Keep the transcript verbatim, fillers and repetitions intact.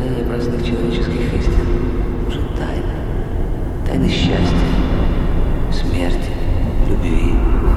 Тайны простых человеческих истин. Уже тайны. Тайны счастья, смерти, любви.